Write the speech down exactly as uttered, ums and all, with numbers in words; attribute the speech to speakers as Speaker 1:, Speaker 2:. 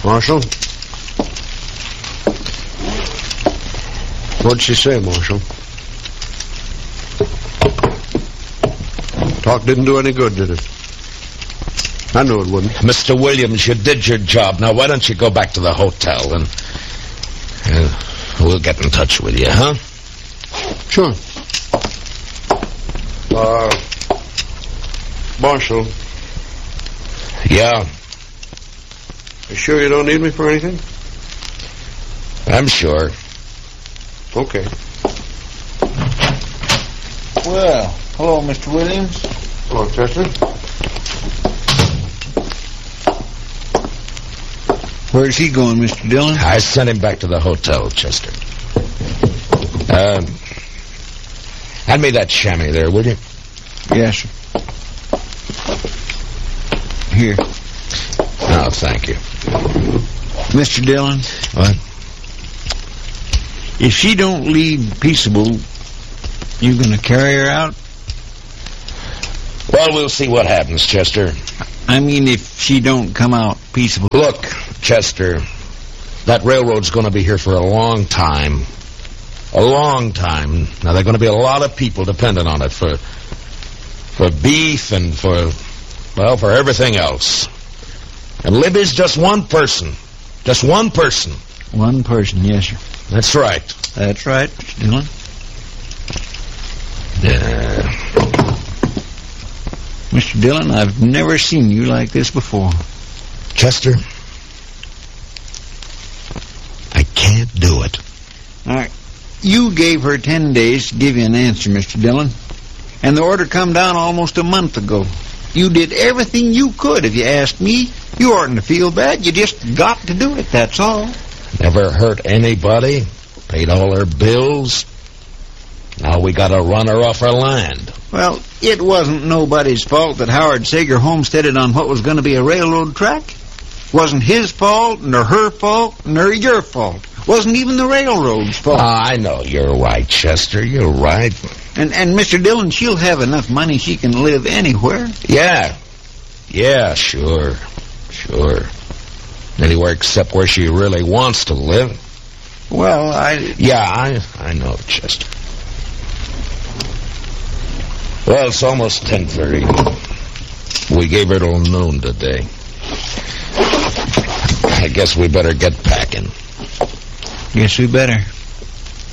Speaker 1: Marshal? What'd she say, Marshal? Talk didn't do any good, did it? I knew it wouldn't.
Speaker 2: Mister Williams, you did your job. Now, why don't you go back to the hotel and uh, we'll get in touch with you, huh?
Speaker 1: Sure. Uh, Marshal.
Speaker 2: Yeah?
Speaker 1: You sure you don't need me for anything?
Speaker 2: I'm sure.
Speaker 1: Okay.
Speaker 3: Well, hello, Mister Williams.
Speaker 1: Hello, Chester.
Speaker 3: Where's he going, Mister Dillon?
Speaker 2: I sent him back to the hotel, Chester. Um, hand me that chamois there, will you?
Speaker 3: Yes, sir. Here.
Speaker 2: Oh, thank you.
Speaker 3: Mister Dillon?
Speaker 2: What?
Speaker 3: If she don't leave peaceable, you gonna carry her out?
Speaker 2: Well, we'll see what happens, Chester.
Speaker 3: I mean, if she don't come out peaceable.
Speaker 2: Look, Chester, that railroad's going to be here for a long time. A long time. Now, there are going to be a lot of people dependent on it for, for beef and for, well, for everything else. And Libby's just one person. Just one person.
Speaker 3: One person, yes, sir.
Speaker 2: That's right.
Speaker 3: That's right, Mister Dillon.
Speaker 2: Yeah.
Speaker 3: Mister Dillon, I've never seen you like this before.
Speaker 2: Chester, I can't do it.
Speaker 3: All right. You gave her ten days to give you an answer, Mister Dillon. And the order come down almost a month ago. You did everything you could, if you asked me. You oughtn't to feel bad. You just got to do it, that's all.
Speaker 2: Never hurt anybody. Paid all her bills. Now we got to run her off her land.
Speaker 3: Well, it wasn't nobody's fault that Howard Sager homesteaded on what was going to be a railroad track. Wasn't his fault, nor her fault, nor your fault. Wasn't even the railroad's fault.
Speaker 2: Ah, I know you're right, Chester. You're right.
Speaker 3: And, and Mister Dillon, she'll have enough money she can live anywhere.
Speaker 2: Yeah. Yeah, sure. Sure. Anywhere except where she really wants to live.
Speaker 3: Well, I...
Speaker 2: Yeah, I, I know, Chester. Well, it's almost ten thirty. We gave her till noon today. I guess we better get packing.
Speaker 3: Yes, we better.